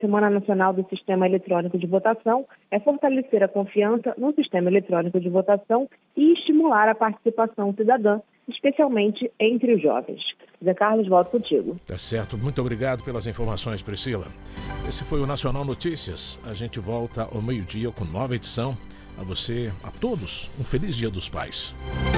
Semana Nacional do Sistema Eletrônico de Votação é fortalecer a confiança no sistema eletrônico de votação e estimular a participação cidadã, especialmente entre os jovens. Zé Carlos, volto contigo. Tá certo, muito obrigado pelas informações, Priscila. Esse foi o Nacional Notícias. A gente volta ao meio-dia com nova edição. A você, a todos, um feliz Dia dos Pais.